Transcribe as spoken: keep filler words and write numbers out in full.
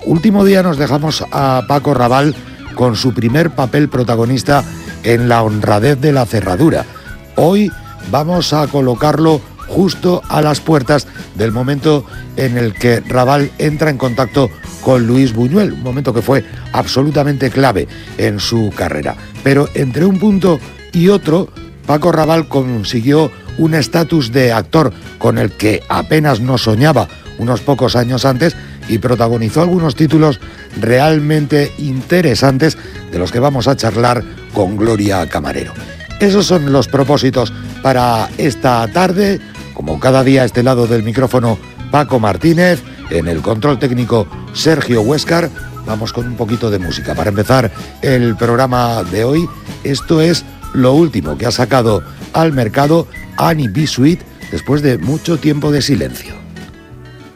último día nos dejamos a Paco Rabanal con su primer papel protagonista en La honradez de la cerradura. Hoy vamos a colocarlo justo a las puertas del momento en el que Rabanal entra en contacto con Luis Buñuel, un momento que fue absolutamente clave en su carrera. Pero entre un punto y otro, Paco Rabanal consiguió un estatus de actor con el que apenas no soñaba unos pocos años antes y protagonizó algunos títulos realmente interesantes de los que vamos a charlar con Gloria Camarero. Esos son los propósitos para esta tarde. Como cada día a este lado del micrófono Paco Martínez, en el control técnico Sergio Huéscar. Vamos con un poquito de música para empezar el programa de hoy. Esto es lo último que ha sacado al mercado Annie B. Sweet después de mucho tiempo de silencio.